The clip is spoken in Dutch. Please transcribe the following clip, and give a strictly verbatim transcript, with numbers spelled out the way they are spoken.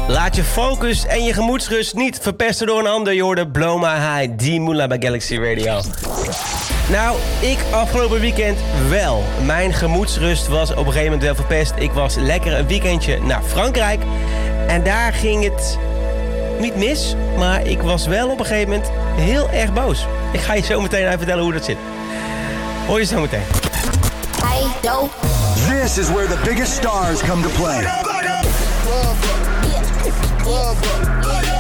Laat je focus en je gemoedsrust niet verpesten door een ander. Je hoorde Blow My High, D Moula bij Galaxy Radio. Nou, ik afgelopen weekend wel. Mijn gemoedsrust was op een gegeven moment wel verpest. Ik was lekker een weekendje naar Frankrijk. En daar ging het niet mis, maar ik was wel op een gegeven moment heel erg boos. Ik ga je zo meteen even vertellen hoe dat zit. Hoor je zo meteen. Hey, yo. This is where the biggest stars come to play.